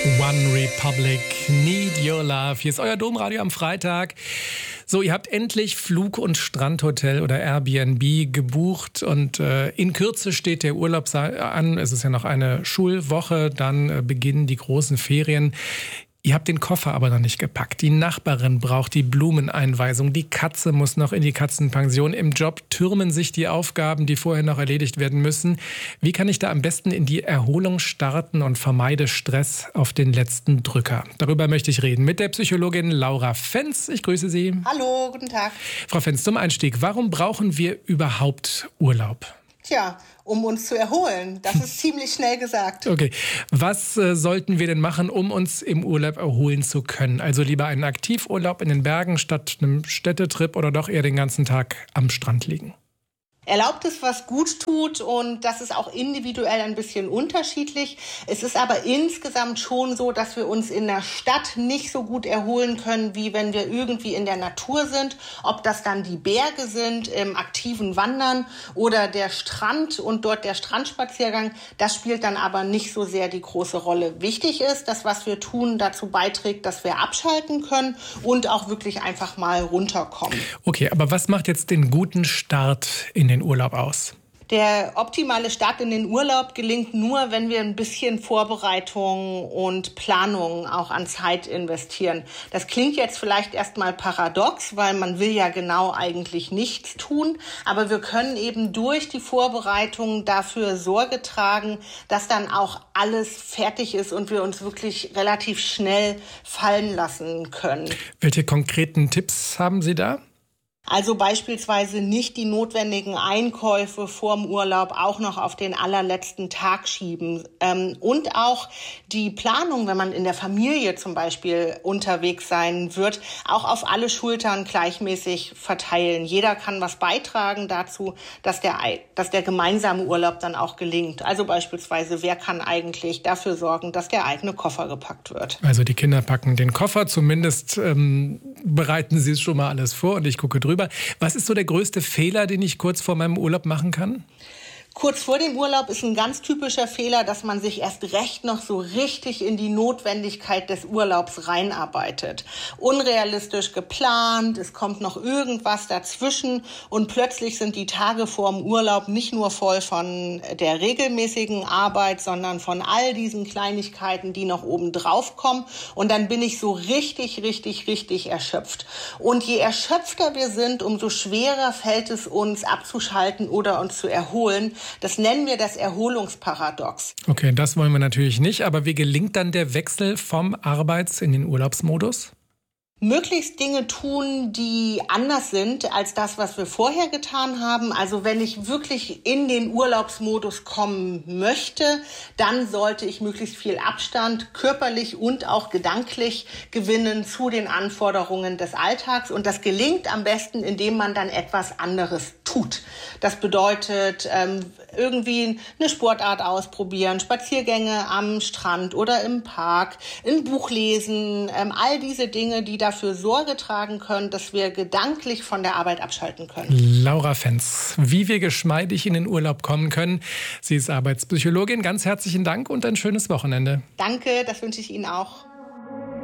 One Republic, Need Your Love. Hier ist euer Domradio am Freitag. So, ihr habt endlich Flug- und Strandhotel oder Airbnb gebucht und in Kürze steht der Urlaub an. Es ist ja noch eine Schulwoche, dann beginnen die großen Ferien. Ihr habt den Koffer aber noch nicht gepackt. Die Nachbarin braucht die Blumeneinweisung. Die Katze muss noch in die Katzenpension. Im Job türmen sich die Aufgaben, die vorher noch erledigt werden müssen. Wie kann ich da am besten in die Erholung starten und vermeide Stress auf den letzten Drücker? Darüber möchte ich reden mit der Psychologin Laura Fenz. Ich grüße Sie. Hallo, guten Tag. Frau Fenz, zum Einstieg. Warum brauchen wir überhaupt Urlaub? Tja, um uns zu erholen. Das ist ziemlich schnell gesagt. Okay. Was sollten wir denn machen, um uns im Urlaub erholen zu können? Also lieber einen Aktivurlaub in den Bergen statt einem Städtetrip oder doch eher den ganzen Tag am Strand liegen? Erlaubt es, was gut tut, und das ist auch individuell ein bisschen unterschiedlich. Es ist aber insgesamt schon so, dass wir uns in der Stadt nicht so gut erholen können, wie wenn wir irgendwie in der Natur sind. Ob das dann die Berge sind, im aktiven Wandern oder der Strand und dort der Strandspaziergang, das spielt dann aber nicht so sehr die große Rolle. Wichtig ist, dass was wir tun dazu beiträgt, dass wir abschalten können und auch wirklich einfach mal runterkommen. Okay, aber was macht jetzt den guten Start in den Urlaub aus? Der optimale Start in den Urlaub gelingt nur, wenn wir ein bisschen Vorbereitung und Planung auch an Zeit investieren. Das klingt jetzt vielleicht erstmal paradox, weil man will ja genau eigentlich nichts tun. Aber wir können eben durch die Vorbereitung dafür Sorge tragen, dass dann auch alles fertig ist und wir uns wirklich relativ schnell fallen lassen können. Welche konkreten Tipps haben Sie da? Also beispielsweise nicht die notwendigen Einkäufe vorm Urlaub auch noch auf den allerletzten Tag schieben. Und auch die Planung, wenn man in der Familie zum Beispiel unterwegs sein wird, auch auf alle Schultern gleichmäßig verteilen. Jeder kann was beitragen dazu, dass der gemeinsame Urlaub dann auch gelingt. Also beispielsweise, wer kann eigentlich dafür sorgen, dass der eigene Koffer gepackt wird? Also die Kinder packen den Koffer, zumindest bereiten sie es schon mal alles vor und ich gucke drüber. Was ist so der größte Fehler, den ich kurz vor meinem Urlaub machen kann? Kurz vor dem Urlaub ist ein ganz typischer Fehler, dass man sich erst recht noch so richtig in die Notwendigkeit des Urlaubs reinarbeitet. Unrealistisch geplant, es kommt noch irgendwas dazwischen und plötzlich sind die Tage vor dem Urlaub nicht nur voll von der regelmäßigen Arbeit, sondern von all diesen Kleinigkeiten, die noch oben drauf kommen. Und dann bin ich so richtig erschöpft. Und je erschöpfter wir sind, umso schwerer fällt es uns abzuschalten oder uns zu erholen. Das nennen wir das Erholungsparadox. Okay, das wollen wir natürlich nicht. Aber wie gelingt dann der Wechsel vom Arbeits- in den Urlaubsmodus? Möglichst Dinge tun, die anders sind als das, was wir vorher getan haben. Also wenn ich wirklich in den Urlaubsmodus kommen möchte, dann sollte ich möglichst viel Abstand körperlich und auch gedanklich gewinnen zu den Anforderungen des Alltags. Und das gelingt am besten, indem man dann etwas anderes tut. Das bedeutet, irgendwie eine Sportart ausprobieren, Spaziergänge am Strand oder im Park, ein Buch lesen, all diese Dinge, die dafür Sorge tragen können, dass wir gedanklich von der Arbeit abschalten können. Laura Fenz, wie wir geschmeidig in den Urlaub kommen können. Sie ist Arbeitspsychologin. Ganz herzlichen Dank und ein schönes Wochenende. Danke, das wünsche ich Ihnen auch.